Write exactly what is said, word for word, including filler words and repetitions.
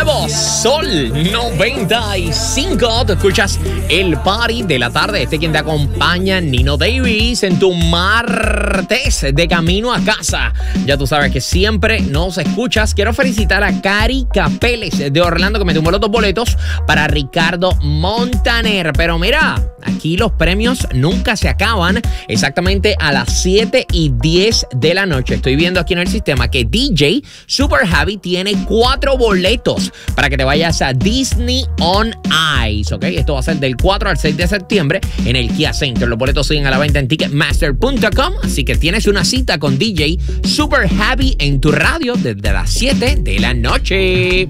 nuevo Sol noventa y cinco. Tú escuchas el party de la tarde. Este quien te acompaña, Nino Davis, en tu martes de camino a casa. Ya tú sabes que siempre nos escuchas. Quiero felicitar a Cari Capeles de Orlando, que me tumbó los dos boletos para Ricardo Montaner. Pero mira, aquí los premios nunca se acaban. Exactamente a las siete y diez de la noche. Estoy viendo aquí en el sistema que D J Super Javi tiene cuatro boletos para que te vayas a Disney on Ice, ¿ok? Esto va a ser del cuatro al seis de septiembre en el Kia Center. Los boletos siguen a la venta en ticketmaster punto com, así que tienes una cita con D J Super Javi en tu radio desde las siete de la noche.